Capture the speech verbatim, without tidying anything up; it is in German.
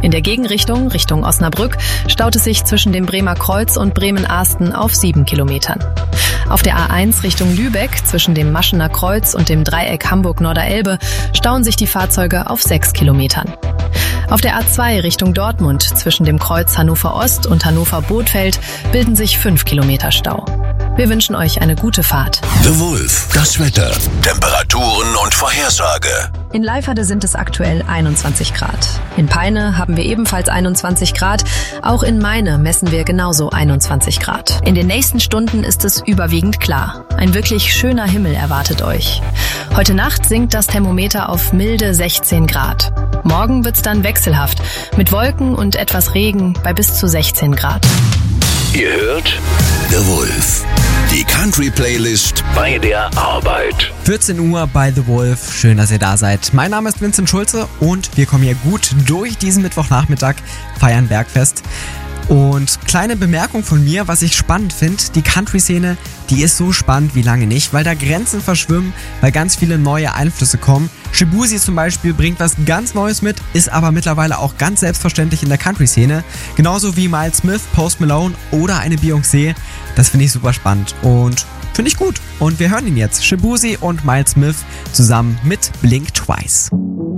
In der Gegenrichtung, Richtung Osnabrück, staut es sich zwischen dem Bremer Kreuz und Bremen-Ahsten auf sieben Kilometern. Auf der A eins Richtung Lübeck, zwischen dem Maschener Kreuz und dem Dreieck Hamburg-Norderelbe, stauen sich die Fahrzeuge auf sechs Kilometern. Auf der A zwei Richtung Dortmund, zwischen dem Kreuz Hannover Ost und Hannover Bothfeld, bilden sich fünf Kilometer Stau. Wir wünschen euch eine gute Fahrt. The Wolf, das Wetter, Temperaturen und Vorhersage. In Leiferde sind es aktuell einundzwanzig Grad. In Peine haben wir ebenfalls einundzwanzig Grad. Auch in Meine messen wir genauso einundzwanzig Grad. In den nächsten Stunden ist es überwiegend klar. Ein wirklich schöner Himmel erwartet euch. Heute Nacht sinkt das Thermometer auf milde sechzehn Grad. Morgen wird's dann wechselhaft, mit Wolken und etwas Regen bei bis zu sechzehn Grad. Ihr hört The Wolf, die Country-Playlist bei der Arbeit. vierzehn Uhr bei The Wolf, schön, dass ihr da seid. Mein Name ist Vincent Schulze und wir kommen hier gut durch diesen Mittwochnachmittag, feiern Bergfest. Und kleine Bemerkung von mir, was ich spannend finde, die Country-Szene, die ist so spannend wie lange nicht, weil da Grenzen verschwimmen, weil ganz viele neue Einflüsse kommen. Shibusi zum Beispiel bringt was ganz Neues mit, ist aber mittlerweile auch ganz selbstverständlich in der Country-Szene. Genauso wie Miles Smith, Post Malone oder eine Beyoncé. Das finde ich super spannend und finde ich gut. Und wir hören ihn jetzt, Shibusi und Miles Smith zusammen mit Blink Twice.